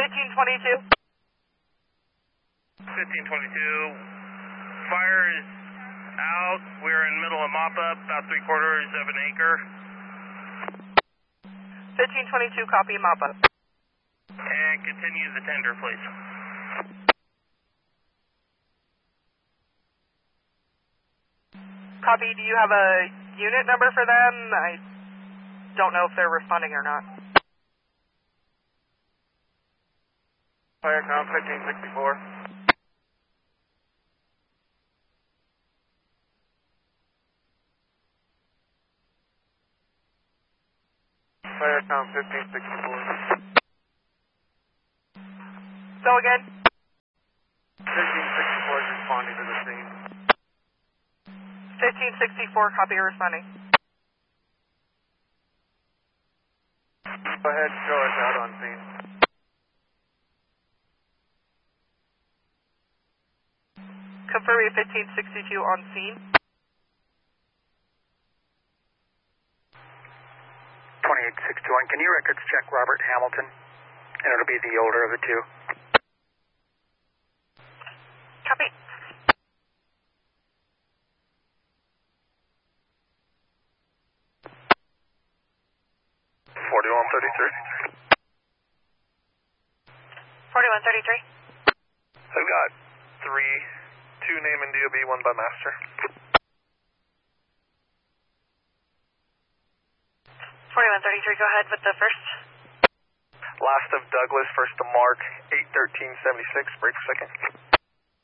1522. 1522. Fire is out. We're in the middle of mop-up, about 3/4 of an acre. 1522, copy, mop up. And continue the tender, please. Copy, do you have a unit number for them? I don't know if they're responding or not. Firecom 1564. Firecom 1564. Go again. 1564 is responding to the scene. 1564, copy, responding. Go ahead, show us out on scene. Confirming 1562 on scene. 28621, can you records check Robert Hamilton? And it'll be the older of the two. Copy. $4133. 4133. I've got 3, 2 name and DOB, 1 by master. 4133, go ahead with the first. Last of Douglas, first to Mark, 81376, break second.